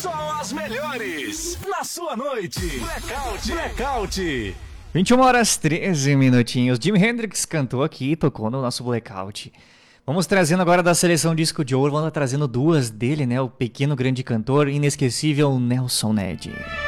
Só as melhores na sua noite. Blackout. 21 horas 13 minutinhos. Jimi Hendrix cantou aqui e tocou no nosso Blackout. Vamos trazendo agora da seleção disco de ouro. Vamos trazendo duas dele, né? O pequeno grande cantor, inesquecível Nelson Ned.